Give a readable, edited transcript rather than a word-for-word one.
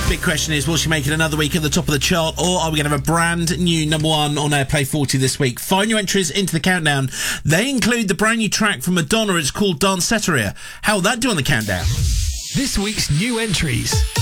Big question is, will she make it another week at the top of the chart, or are we going to have a brand new number one on Airplay 40 this week? 5 new entries into the countdown. They include the brand new track from Madonna. It's called Danceteria. How will that do on the countdown? This week's new entries.